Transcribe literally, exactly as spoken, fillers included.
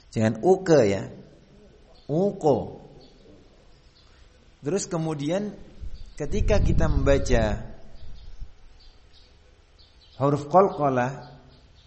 Jangan uke ya. Uko. Terus kemudian ketika kita membaca huruf qalqalah